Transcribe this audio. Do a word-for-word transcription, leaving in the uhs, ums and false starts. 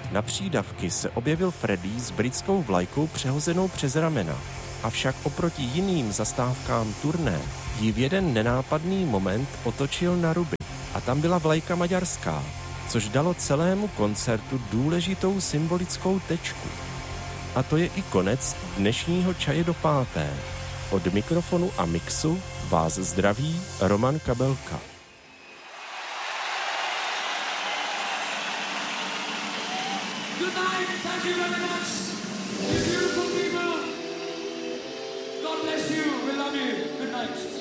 Na přídavky se objevil Freddy s britskou vlajkou přehozenou přes ramena. Avšak oproti jiným zastávkám turné ji v jeden nenápadný moment otočil na ruby a tam byla vlajka maďarská, což dalo celému koncertu důležitou symbolickou tečku. A to je i konec dnešního Čaje do páté. Od mikrofonu a mixu vás zdraví Roman Kabelka. Good night, thank you very much. You beautiful people. God bless you, we love you. Good night.